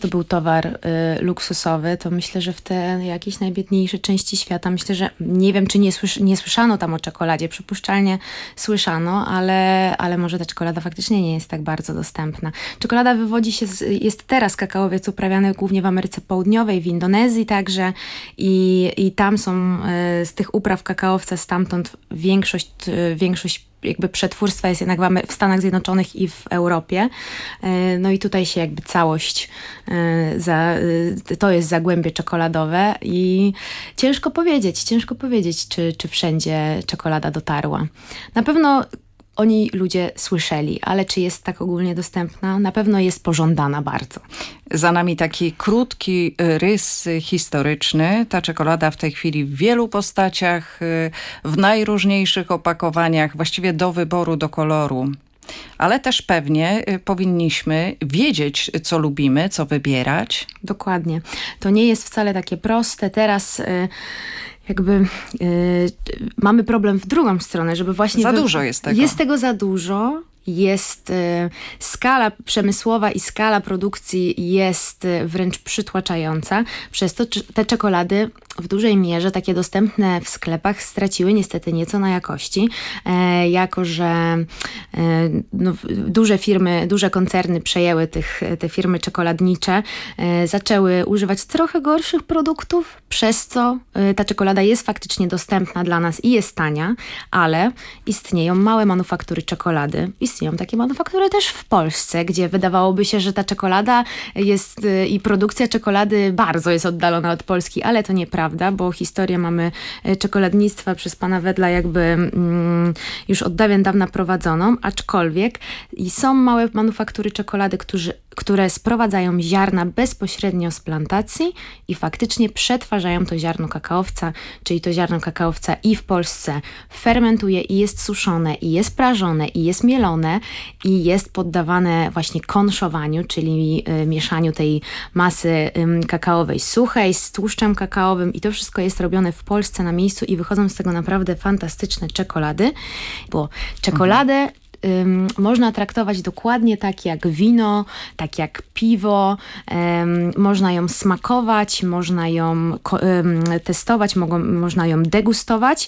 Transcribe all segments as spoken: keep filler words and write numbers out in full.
to był towar y, luksusowy, to myślę, że w te jakieś najbiedniejsze części świata, myślę, że nie wiem, czy nie, słysz, nie słyszano tam o czekoladzie, przypuszczalnie słyszano, ale, ale może ta czekolada faktycznie nie jest tak bardzo dostępna. Czekolada wywodzi się, z, jest teraz kakaowiec uprawiany głównie w Ameryce Południowej, w Indonezji także i, i tam są y, z tych upraw kakaowca stamtąd większość, y, większość jakby przetwórstwa jest jednak w Stanach Zjednoczonych i w Europie. No i tutaj się jakby całość, za, to jest zagłębie czekoladowe i ciężko powiedzieć, ciężko powiedzieć, czy, czy wszędzie czekolada dotarła. Na pewno o niej ludzie słyszeli, ale czy jest tak ogólnie dostępna? Na pewno jest pożądana bardzo. Za nami taki krótki rys historyczny. Ta czekolada w tej chwili w wielu postaciach, w najróżniejszych opakowaniach, właściwie do wyboru, do koloru. Ale też pewnie powinniśmy wiedzieć, co lubimy, co wybierać. Dokładnie. To nie jest wcale takie proste. Teraz y, jakby y, mamy problem w drugą stronę, żeby właśnie... Za wy... dużo jest tego. Jest tego za dużo. Jest y, skala przemysłowa i skala produkcji jest y, wręcz przytłaczająca. Przez to czy, te czekolady w dużej mierze takie dostępne w sklepach straciły niestety nieco na jakości, e, jako że e, no, duże firmy, duże koncerny przejęły tych, te firmy czekoladnicze, e, zaczęły używać trochę gorszych produktów, przez co e, ta czekolada jest faktycznie dostępna dla nas i jest tania, ale istnieją małe manufaktury czekolady. Istnieją takie manufaktury też w Polsce, gdzie wydawałoby się, że ta czekolada jest e, i produkcja czekolady bardzo jest oddalona od Polski, ale to nieprawda. Prawda, bo historię mamy czekoladnictwa przez pana Wedla jakby mm, już od dawien dawna prowadzoną, aczkolwiek i są małe manufaktury czekolady, którzy, które sprowadzają ziarna bezpośrednio z plantacji i faktycznie przetwarzają to ziarno kakaowca, czyli to ziarno kakaowca i w Polsce fermentuje i jest suszone, i jest prażone, i jest mielone, i jest poddawane właśnie konszowaniu, czyli y, mieszaniu tej masy y, kakaowej suchej z tłuszczem kakaowym i to wszystko jest robione w Polsce na miejscu i wychodzą z tego naprawdę fantastyczne czekolady, bo czekoladę mhm. Ym, można traktować dokładnie tak jak wino, tak jak piwo, ym, można ją smakować, można ją ko- ym, testować, mogą, można ją degustować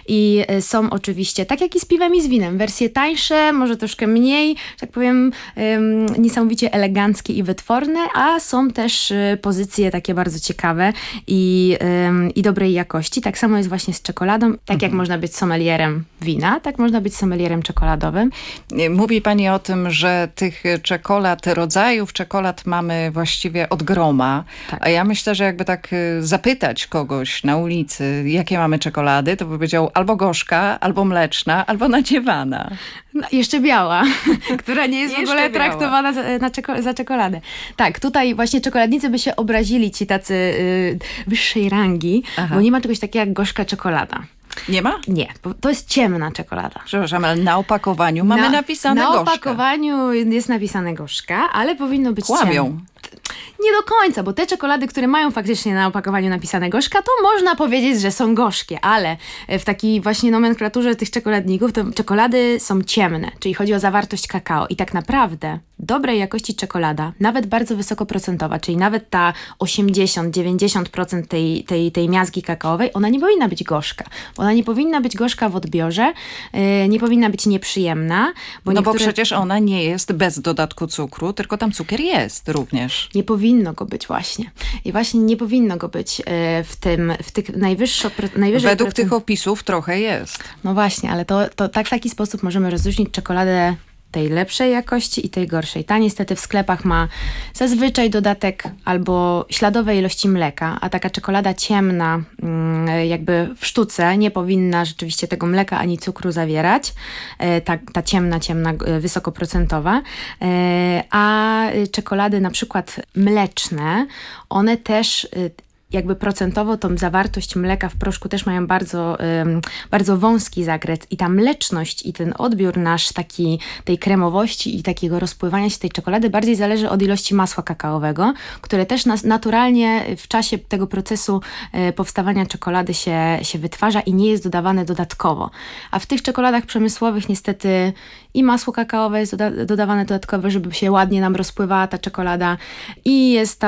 i y, są oczywiście, tak jak i z piwem i z winem, wersje tańsze, może troszkę mniej, tak powiem, ym, niesamowicie eleganckie i wytworne, a są też y, pozycje takie bardzo ciekawe i, ym, i dobrej jakości. Tak samo jest właśnie z czekoladą, tak mhm. jak można być sommelierem wina, tak można być sommelierem czekoladowym. Mówi pani o tym, że tych czekolad, rodzajów czekolad mamy właściwie od groma. Tak. A ja myślę, że jakby tak zapytać kogoś na ulicy, jakie mamy czekolady, to by powiedział albo gorzka, albo mleczna, albo nadziewana. No, jeszcze biała, która nie jest w ogóle biała. Traktowana za, na czeko- za czekoladę. Tak, tutaj właśnie czekoladnicy by się obrazili, ci tacy y, wyższej rangi, Aha. bo nie ma czegoś takiego jak gorzka czekolada. Nie ma? Nie, bo to jest ciemna czekolada. Przepraszam, ale na opakowaniu mamy na, napisane na gorzka. Na opakowaniu jest napisane gorzka, ale powinno być Kłamią. ciemne. Nie do końca, bo te czekolady, które mają faktycznie na opakowaniu napisane gorzka, to można powiedzieć, że są gorzkie, ale w takiej właśnie nomenklaturze tych czekoladników to czekolady są ciemne, czyli chodzi o zawartość kakao i tak naprawdę dobrej jakości czekolada, nawet bardzo wysokoprocentowa, czyli nawet ta osiemdziesiąt do dziewięćdziesięciu procent tej, tej, tej miazgi kakaowej, ona nie powinna być gorzka. Ona nie powinna być gorzka w odbiorze, yy, nie powinna być nieprzyjemna. Bo no niektóre... bo przecież ona nie jest bez dodatku cukru, tylko tam cukier jest również. Nie powinno go być właśnie. I właśnie nie powinno go być yy, w tym, w tych najwyższo, najwyżej... Według procent... tych opisów trochę jest. No właśnie, ale to, to tak w taki sposób możemy rozróżnić czekoladę tej lepszej jakości i tej gorszej. Ta niestety w sklepach ma zazwyczaj dodatek albo śladowe ilości mleka, a taka czekolada ciemna jakby w sztuce nie powinna rzeczywiście tego mleka ani cukru zawierać. Ta, ta ciemna, ciemna, wysokoprocentowa. A czekolady na przykład mleczne, one też jakby procentowo tą zawartość mleka w proszku też mają bardzo, um, bardzo wąski zakres i ta mleczność i ten odbiór nasz taki, tej kremowości i takiego rozpływania się tej czekolady bardziej zależy od ilości masła kakaowego, które też nas naturalnie w czasie tego procesu e, powstawania czekolady się, się wytwarza i nie jest dodawane dodatkowo. A w tych czekoladach przemysłowych niestety i masło kakaowe jest doda- dodawane dodatkowo, żeby się ładnie nam rozpływała ta czekolada i jest tam